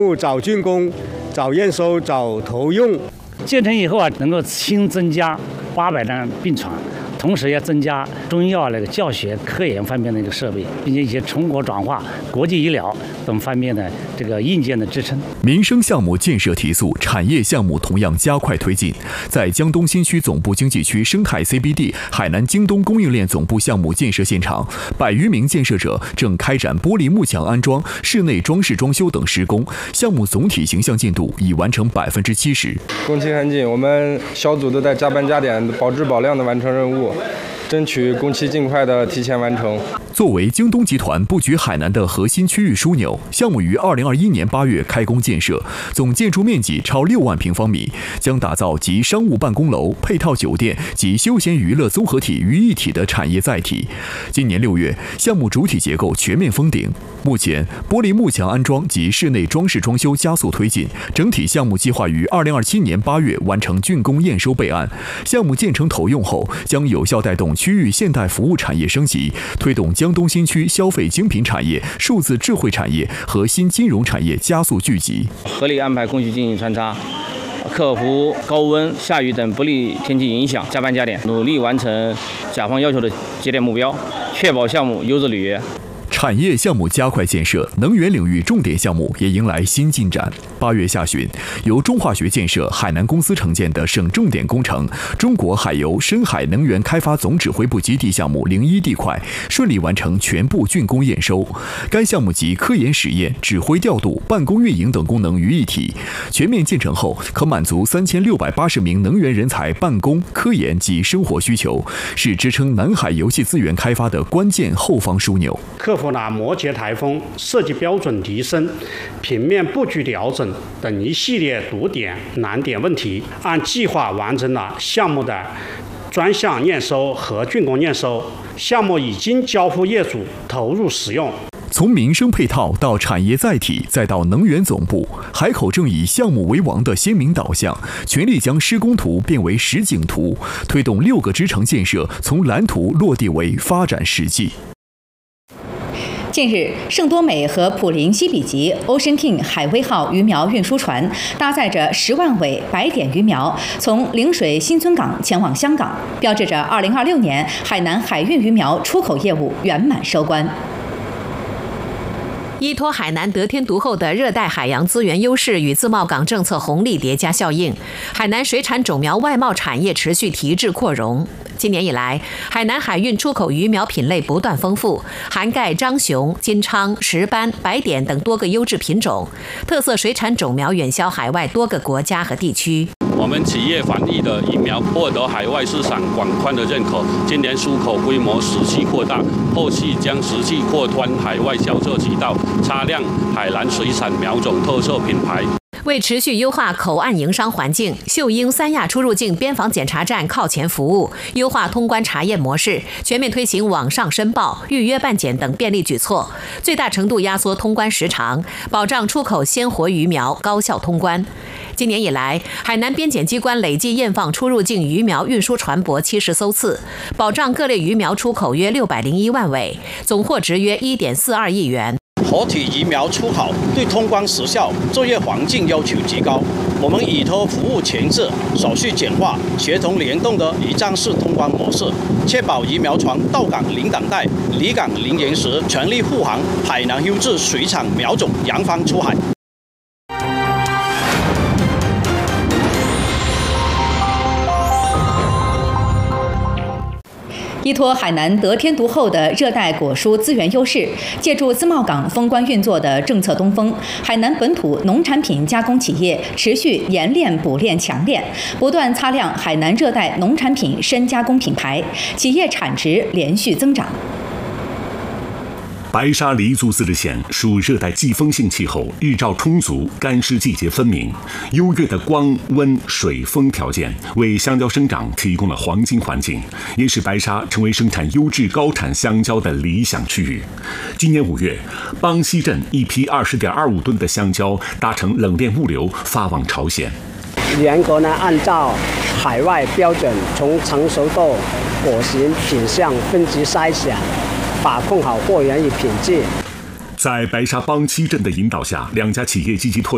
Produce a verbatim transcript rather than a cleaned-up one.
早竣工、早验收、早投用。 建成以后啊，能够新增加八百张病床。同时要增加中医药那个教学、科研方面的一个设备，并且一些成果转化、国际医疗等方面的这个硬件的支撑。 民生项目建设提速，产业项目同样加快推进。在江东新区总部经济区生态 C B D 海南京东供应链总部项目建设现场，百余名建设者正开展玻璃幕墙安装、室内装饰装修等施工，项目总体形象进度已完成百分之七十。 工期很紧，我们小组都在加班加点，保质保量的完成任务。争取工期尽快的提前完成。 作为京东集团布局海南的核心区域枢纽，项目于二零二一年八月开工建设，总建筑面积超六万平方米，将打造集商务办公楼、配套酒店及休闲娱乐综合体于一体的产业载体。今年六月，项目主体结构全面封顶。目前，玻璃幕墙安装及室内装饰装修加速推进，整体项目计划于二零二七年八月完成竣工验收备案。项目建成投用后，将有效带动区域现代服务产业升级，推动江东新区消费精品产业、数字智慧产业和新金融产业加速聚集。 合理安排供需进行穿插，克服高温、下雨等不利天气影响，加班加点，努力完成甲方要求的节点目标，确保项目优质履约。 产业项目加快建设，能源领域重点项目也迎来新进展。八月下旬，由中化学建设海南公司承建的省重点工程中国海油深海能源开发总指挥部基地项目零一地块顺利完成全部竣工验收。该项目集科研实验、指挥调度、办公运营等功能于一体，全面建成后可满足三千六百八十名能源人才办公、科研及生活需求，是支撑南海油气资源开发的关键后方枢纽。 克服了摩羯台风、设计标准提升、平面布局调整等一系列堵点难点问题，按计划完成了项目的专项验收和竣工验收，项目已经交付业主投入使用。 从民生配套到产业载体，再到能源总部，海口正以项目为王的鲜明导向，全力将施工图变为实景图，推动六个支城建设从蓝图落地为发展实际。 近日，圣多美和普林西比级 Ocean King 海威号鱼苗运输船搭载着十万尾白点鱼苗，从陵水新村港前往香港，标志着二零二六年海南海运鱼苗出口业务圆满收官。 依托海南得天独厚的热带海洋资源优势与自贸港政策红利叠加效应，海南水产种苗外贸产业持续提质扩容。今年以来，海南海运出口鱼苗品类不断丰富，涵盖章熊、金鲳、石斑、白点等多个优质品种，特色水产种苗远销海外多个国家和地区。 我们企业繁育的鱼苗获得海外市场广泛的认可，今年出口规模持续扩大，后续将持续扩宽海外销售渠道，擦亮海南水产苗种特色品牌。 为持续优化口岸营商环境，秀英三亚出入境边防检查站靠前服务，优化通关查验模式，全面推行网上申报、预约办检等便利举措，最大程度压缩通关时长，保障出口鲜活鱼苗高效通关。今年以来，海南边检机关累计验放出入境鱼苗运输船舶七十艘次，保障各类鱼苗出口约六百零一万尾，总货值约一点四二亿元。 活体鱼苗出口对通关时效、作业环境要求极高，我们依托服务前置、手续简化、协同联动的一站式通关模式，确保鱼苗船到港零等待、离港零延时，全力护航海南优质水产苗种扬帆出海。 依托海南得天独厚的热带果蔬资源优势，借助自贸港封关运作的政策东风，海南本土农产品加工企业持续研炼补炼强炼，不断擦亮海南热带农产品深加工品牌，企业产值连续增长。 白沙黎族自治县属热带季风性气候，日照充足，干湿季节分明，优越的光、温、水、风条件为香蕉生长提供了黄金环境，也使白沙成为生产优质高产香蕉的理想区域。今年五月，邦西镇一批二十点二五吨的香蕉搭乘冷链物流发往朝鲜。 严格呢按照海外标准，从成熟度、果形、品相分级筛选，把控好货源与品质。 在白沙邦七镇的引导下，两家企业积极拓展